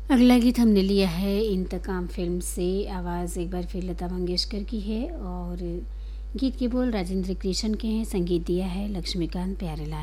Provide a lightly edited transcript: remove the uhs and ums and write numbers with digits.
अगला गीत हमने लिया है इंतकाम फिल्म से। आवाज़ एक बार फिर लता मंगेशकर की है और गीत के बोल राजेंद्र कृष्ण के हैं। संगीत दिया है लक्ष्मीकांत प्यारेलाल।